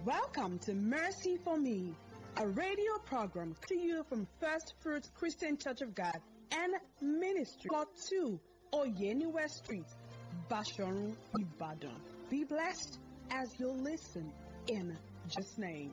Welcome to Mercy for Me, a radio program to you from First Fruits Christian Church of God and Ministry, Plot 2, Oyeniwe Street, Basharun, Ibadan. Be blessed as you listen in Jesus' name.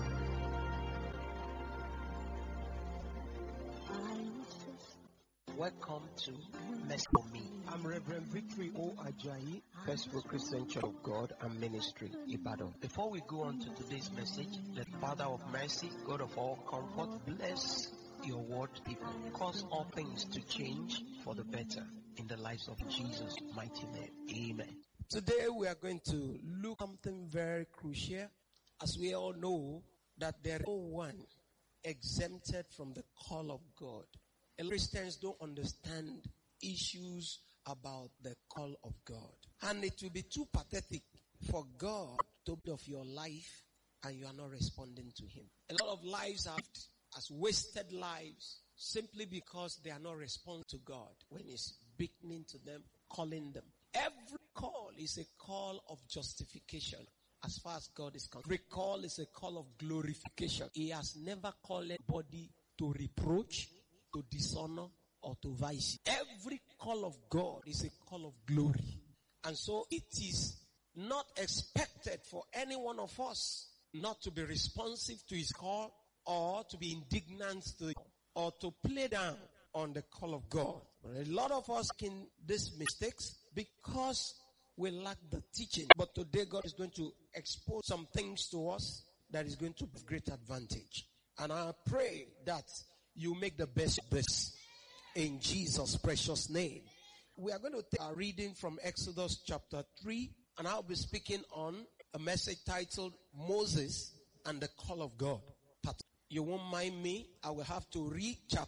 Welcome to Mercy for Me. I'm Reverend Victory O. Ajayi, First Fruit Christian Church of God and Ministry, Ibadan. Before we go on to today's message, the Father of mercy, God of all comfort, bless your word people. Cause all things to change for the better in the lives of Jesus' mighty name. Amen. Today we are going to look at something very crucial. As we all know that there is no one exempted from the call of God. And Christians don't understand issues about the call of God. And it will be too pathetic for God to be of your life and you are not responding to Him. A lot of lives as wasted lives simply because they are not responding to God when He's beckoning to them, calling them. Every call is a call of justification as far as God is concerned. Every call is a call of glorification. He has never called anybody to reproach, to dishonor, or to vice. Every call of God is a call of glory. And so it is not expected for any one of us not to be responsive to His call or to be indignant to it or to play down on the call of God. But a lot of us can these mistakes because we lack the teaching. But today God is going to expose some things to us that is going to be great advantage. And I pray that you make the best of this in Jesus' precious name. We are going to take our reading from Exodus chapter 3, and I'll be speaking on a message titled Moses and the Call of God. You won't mind me, I will have to read chapter